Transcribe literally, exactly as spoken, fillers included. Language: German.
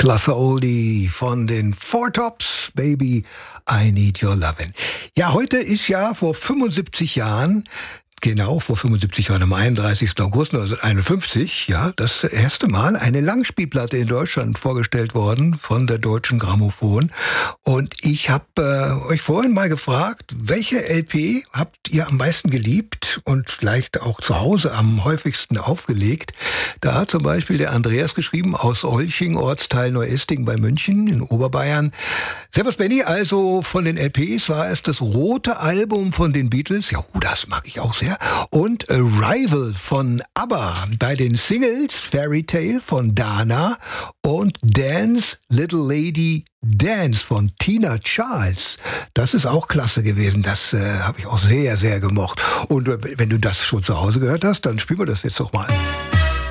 Klasse Oldie von den Four Tops, Baby, I Need Your Lovin'. Ja, heute ist ja vor fünfundsiebzig Jahren, genau vor fünfundsiebzig Jahren, am einunddreißigsten August neunzehnhunderteinundfünfzig, ja, das erste Mal eine Langspielplatte in Deutschland vorgestellt worden von der Deutschen Grammophon. Und ich habe äh, euch vorhin mal gefragt, welche L P habt ihr am meisten geliebt und vielleicht auch zu Hause am häufigsten aufgelegt? Da hat zum Beispiel der Andreas geschrieben aus Olching, Ortsteil Neuesting bei München in Oberbayern. Servus Benny, also von den L Ps war es das rote Album von den Beatles, ja, oh, das mag ich auch sehr, und Arrival von ABBA. Bei den Singles Fairy Tale von Dana und Dance, Little Lady Dance von Tina Charles. Das ist auch klasse gewesen. Das äh, habe ich auch sehr, sehr gemocht. Und äh, wenn du das schon zu Hause gehört hast, dann spielen wir das jetzt doch mal.